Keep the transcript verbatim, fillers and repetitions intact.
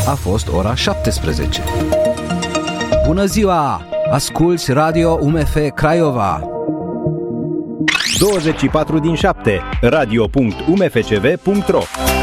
a fost ora șaptesprezece. Bună ziua! Asculți Radio U M F Craiova. douăzeci și patru din șapte radio punct u m f c v punct r o